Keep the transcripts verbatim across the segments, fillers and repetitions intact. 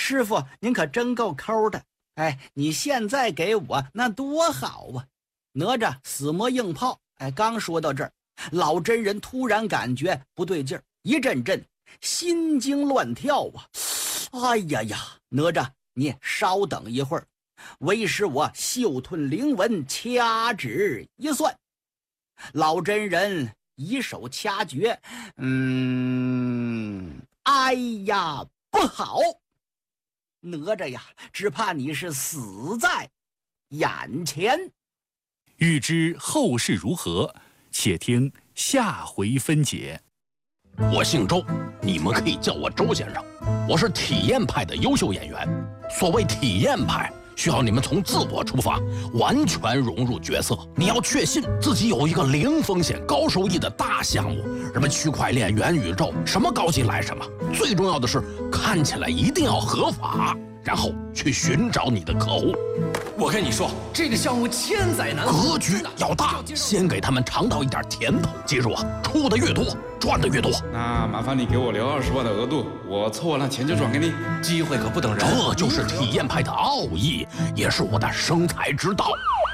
师傅您可真够抠的，哎，你现在给我那多好啊！哪吒死磨硬泡，哎，刚说到这儿，老真人突然感觉不对劲儿，一阵阵心惊乱跳啊！哎呀呀，哪吒，你稍等一会儿，为使我嗅吞灵文，掐指一算。老真人以手掐诀，嗯，哎呀，不好！哪吒呀，只怕你是死在眼前。 欲知后事如何，且听下回分解。 我姓周，你们可以叫我周先生。我是体验派的优秀演员。所谓体验派，需要你们从自我出发，完全融入角色。你要确信自己有一个零风险、高收益的大项目，什么区块链、元宇宙，什么高级来什么。最重要的是，看起来一定要合法，然后去寻找你的客户。 我跟你说，这个项目千载难逢， 格局要大，先给他们尝到一点甜头。记住啊，出的越多，赚的越多。 那麻烦你给我留二十万的额度，我凑完了钱就转给你。 机会可不等人， 这就是体验派的奥义，也是我的生财之道。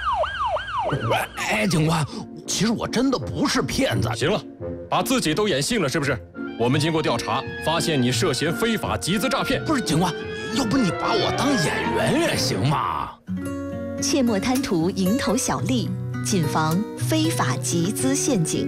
哎，警官，其实我真的不是骗子。 行了，把自己都演信了是不是？我们经过调查，发现你涉嫌非法集资诈骗。 不是警官，要不你把我当演员也行嘛？ 切莫贪图蝇头小利，谨防非法集资陷阱。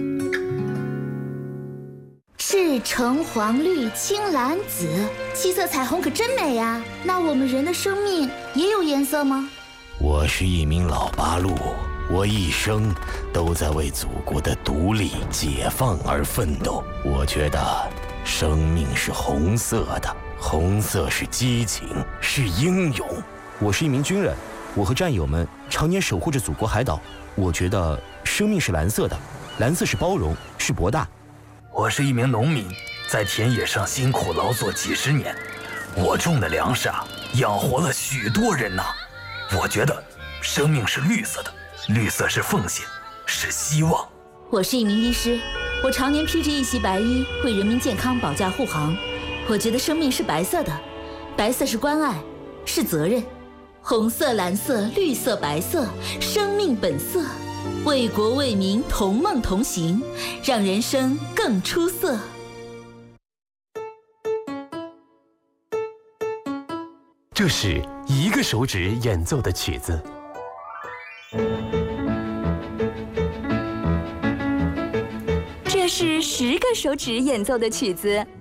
是橙黄绿青蓝紫，七色彩虹可真美呀！那我们人的生命也有颜色吗？ 我是一名老八路，我一生都在为祖国的独立解放而奋斗。我觉得生命是红色的，红色是激情，是英勇。 我是一名军人，我和战友们常年守护着祖国海岛。我觉得生命是蓝色的，蓝色是包容，是博大。 我是一名农民，在田野上辛苦劳作几十年，我种的粮食啊，养活了许多人呐。我觉得生命是绿色的，绿色是奉献，是希望。 我是一名医师，我常年披着一袭白衣，为人民健康保驾护航。我觉得生命是白色的，白色是关爱，是责任。红色、蓝色、绿色、白色，生命本色，为国为民同梦同行，让人生更出色。 这是一个手指演奏的曲子。 这是十个手指演奏的曲子。